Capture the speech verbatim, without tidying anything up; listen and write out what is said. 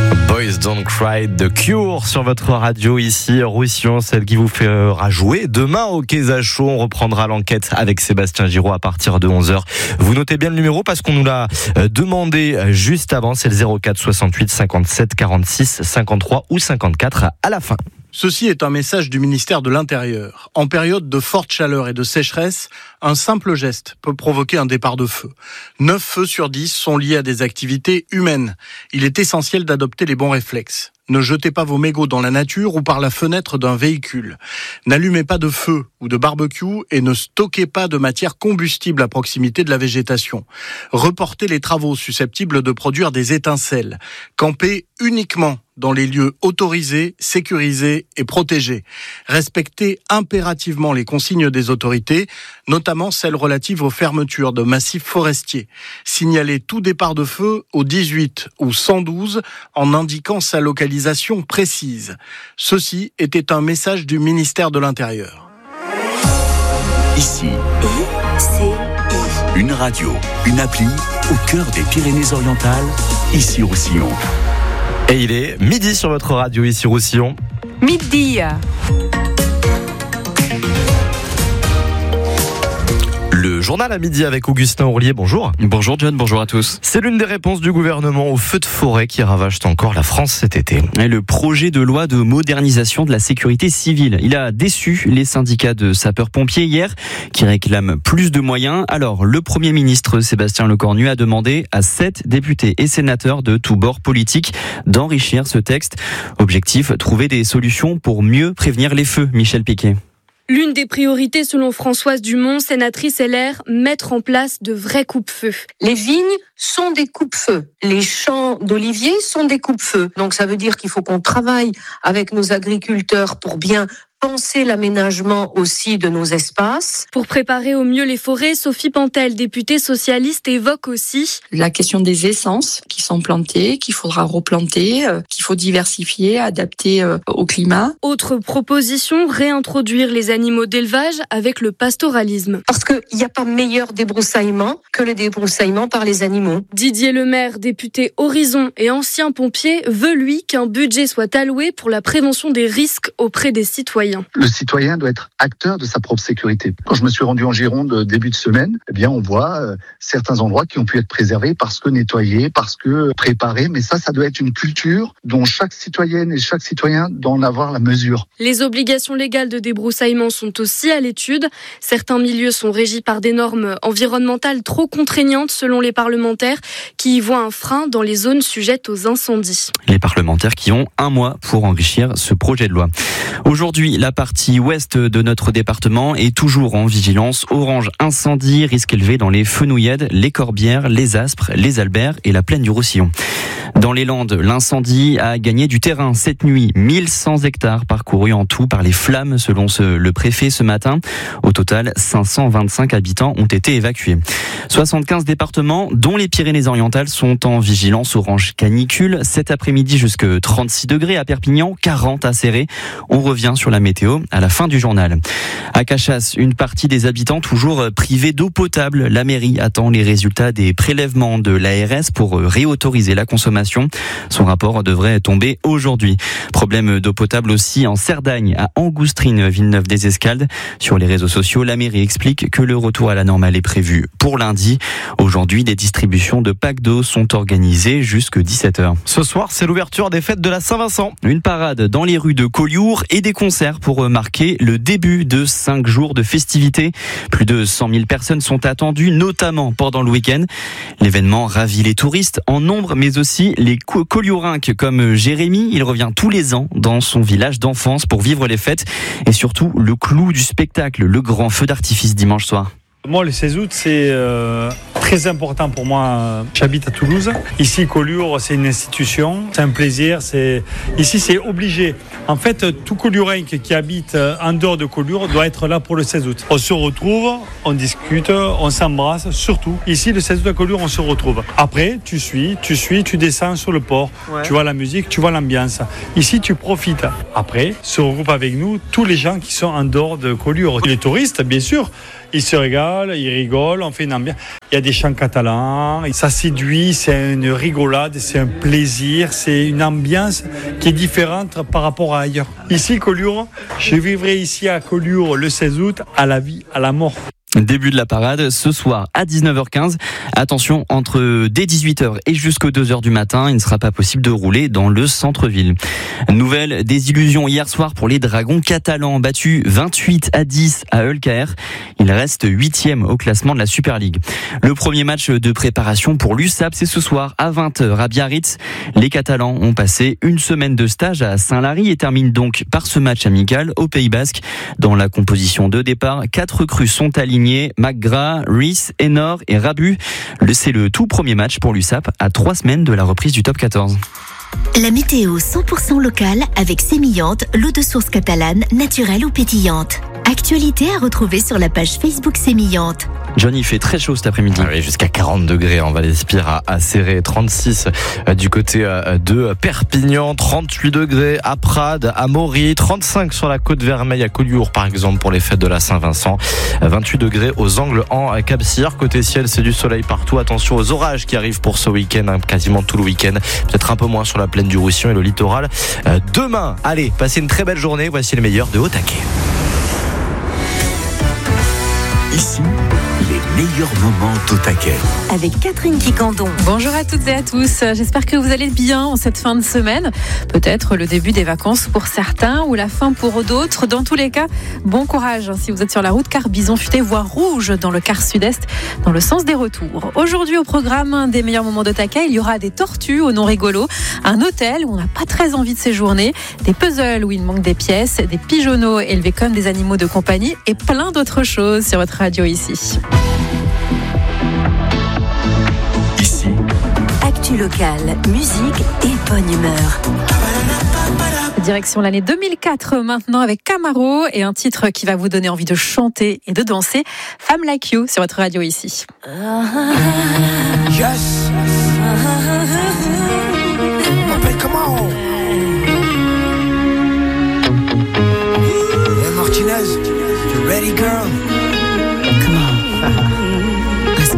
Boys Don't Cry, The Cure sur votre radio ici, Roussillon, celle qui vous fera jouer. Demain au Quai à Chaud, on reprendra l'enquête avec Sébastien Giraud à partir de onze heures. Vous notez bien le numéro parce qu'on nous l'a demandé juste avant, c'est le zéro quatre soixante-huit cinquante-sept quarante-six cinquante-trois ou cinquante-quatre à la fin. Ceci est un message du ministère de l'Intérieur. En période de forte chaleur et de sécheresse, un simple geste peut provoquer un départ de feu. neuf feux sur dix sont liés à des activités humaines. Il est essentiel d'adopter les bons réflexes. Ne jetez pas vos mégots dans la nature ou par la fenêtre d'un véhicule. N'allumez pas de feu ou de barbecue et ne stockez pas de matière combustible à proximité de la végétation. Reportez les travaux susceptibles de produire des étincelles. Campez uniquement dans les lieux autorisés, sécurisés et protégés. Respectez impérativement les consignes des autorités, notamment celles relatives aux fermetures de massifs forestiers. Signalez tout départ de feu au dix-huit ou cent douze en indiquant sa localisation précise. Ceci était un message du ministère de l'Intérieur. Ici, une radio, une appli au cœur des Pyrénées-Orientales, ici Roussillon. Et il est midi sur votre radio ici Roussillon. Midi. Le journal à midi avec Augustin Ourlier, bonjour. Bonjour John, bonjour à tous. C'est l'une des réponses du gouvernement aux feux de forêt qui ravagent encore la France cet été. Et le projet de loi de modernisation de la sécurité civile, il a déçu les syndicats de sapeurs-pompiers hier qui réclament plus de moyens. Alors le Premier ministre Sébastien Lecornu a demandé à sept députés et sénateurs de tous bords politiques d'enrichir ce texte. Objectif, trouver des solutions pour mieux prévenir les feux. Michel Piquet. L'une des priorités selon Françoise Dumont, sénatrice L R, mettre en place de vrais coupe-feux. Les vignes sont des coupe-feux. Les champs d'oliviers sont des coupe-feux. Donc ça veut dire qu'il faut qu'on travaille avec nos agriculteurs pour bien penser l'aménagement aussi de nos espaces. Pour préparer au mieux les forêts, Sophie Pantel, députée socialiste, évoque aussi la question des essences qui sont plantées, qu'il faudra replanter, euh, qu'il faut diversifier, adapter euh, au climat. Autre proposition, réintroduire les animaux d'élevage avec le pastoralisme. Parce qu'il n'y a pas meilleur débroussaillement que le débroussaillement par les animaux. Didier Lemaire, député Horizon et ancien pompier, veut lui qu'un budget soit alloué pour la prévention des risques auprès des citoyens. Le citoyen doit être acteur de sa propre sécurité. Quand je me suis rendu en Gironde début de semaine, eh bien on voit euh, certains endroits qui ont pu être préservés parce que nettoyés, parce que préparés. Mais ça, ça doit être une culture dont chaque citoyenne et chaque citoyen doit en avoir la mesure. Les obligations légales de débroussaillement sont aussi à l'étude. Certains milieux sont régis par des normes environnementales trop contraignantes selon les parlementaires qui y voient un frein dans les zones sujettes aux incendies. Les parlementaires qui ont un mois pour enrichir ce projet de loi. Aujourd'hui, la partie ouest de notre département est toujours en vigilance orange incendie, risque élevé dans les Fenouillèdes, les Corbières, les Aspres, les Alberts et la plaine du Roussillon. Dans les Landes, l'incendie a gagné du terrain cette nuit. mille cent hectares parcourus en tout par les flammes selon ce, le préfet ce matin. Au total, cinq cent vingt-cinq habitants ont été évacués. soixante-quinze départements, dont les Pyrénées-Orientales, sont en vigilance orange canicule. Cet après-midi jusque trente-six degrés à Perpignan, quarante à Céré. On revient sur la météo à la fin du journal. À Cachas, une partie des habitants toujours privés d'eau potable. La mairie attend les résultats des prélèvements de l'A R S pour réautoriser la consommation. Son rapport devrait tomber aujourd'hui. Problème d'eau potable aussi en Cerdagne, à Angoustrine, Villeneuve-des-Escaldes. Sur les réseaux sociaux, la mairie explique que le retour à la normale est prévu pour lundi. Aujourd'hui, des distributions de packs d'eau sont organisées jusqu'à dix-sept heures. Ce soir, c'est l'ouverture des fêtes de la Saint-Vincent. Une parade dans les rues de Collioure et des concerts pour marquer le début de cinq jours de festivités. Plus de cent mille personnes sont attendues, notamment pendant le week-end. L'événement ravit les touristes en nombre, mais aussi les colliorinques comme Jérémy. Il revient tous les ans dans son village d'enfance pour vivre les fêtes et surtout le clou du spectacle, le grand feu d'artifice dimanche soir. Moi, le seize août, c'est euh, très important pour moi. J'habite à Toulouse. Ici, Collioure, c'est une institution, c'est un plaisir. C'est... Ici, c'est obligé. En fait, tout Collioureinque qui habite en dehors de Collioure doit être là pour le seize août. On se retrouve, on discute, on s'embrasse, surtout. Ici, le seize août à Collioure, on se retrouve. Après, tu suis, tu suis, tu descends sur le port. Ouais. Tu vois la musique, tu vois l'ambiance. Ici, tu profites. Après, se regroupent avec nous tous les gens qui sont en dehors de Collioure. Les touristes, bien sûr. Ils se régalent, ils rigolent, on fait une ambiance. Il y a des chants catalans, ça séduit, c'est une rigolade, c'est un plaisir, c'est une ambiance qui est différente par rapport à ailleurs. Ici, Collioure, je vivrai ici à Collioure le seize août à la vie, à la mort. Début de la parade ce soir à dix-neuf heures quinze. Attention, entre dès dix-huit heures et jusqu'aux deux heures du matin, il ne sera pas possible de rouler dans le centre-ville. Nouvelle désillusion hier soir pour les Dragons catalans, battus vingt-huit à dix à E L K R. Ils restent huitième au classement de la Super League. Le premier match de préparation pour l'U S A P, c'est ce soir à vingt heures à Biarritz. Les Catalans ont passé une semaine de stage à Saint-Lary et terminent donc par ce match amical au Pays Basque. Dans la composition de départ, quatre recrues sont alignées. McGrath, Rees, Enor et Rabu. C'est le tout premier match pour l'U S A P à trois semaines de la reprise du top quatorze. La météo cent pour cent locale avec Sémillante, l'eau de source catalane, naturelle ou pétillante. Actualité à retrouver sur la page Facebook Sémillante. John, il fait très chaud cet après-midi. Ah oui, jusqu'à quarante degrés en Val-d'Espire à, à Céré, trente-six du côté de Perpignan, trente-huit degrés à Prades, à Maury, trente-cinq sur la côte Vermeille à Collioure par exemple pour les fêtes de la Saint-Vincent, vingt-huit degrés aux Angles en Cap-Cyr. Côté ciel, c'est du soleil partout. Attention aux orages qui arrivent pour ce week-end, hein, quasiment tout le week-end, peut-être un peu moins sur la plaine du Roussillon et le littoral. Euh, demain, allez, passez une très belle journée. Voici le meilleur de Haut-Taquet. Ici, les meilleurs moments d'Haut-Taquet. Avec Catherine Quicandon. Bonjour à toutes et à tous. J'espère que vous allez bien en cette fin de semaine. Peut-être le début des vacances pour certains ou la fin pour d'autres. Dans tous les cas, bon courage si vous êtes sur la route car Bison Futé voie rouge dans le quart sud-est dans le sens des retours. Aujourd'hui au programme des meilleurs moments d'Haut-Taquet, il y aura des tortues au nom rigolo, un hôtel où on n'a pas très envie de séjourner, des puzzles où il manque des pièces, des pigeonneaux élevés comme des animaux de compagnie et plein d'autres choses sur votre radio ici. Ici, Actu locale, musique et bonne humeur. Direction l'année deux mille quatre maintenant avec Camaro et un titre qui va vous donner envie de chanter et de danser, Femme Like You sur votre radio ici. Yes. But come on. Hey Martinez, you ready girl?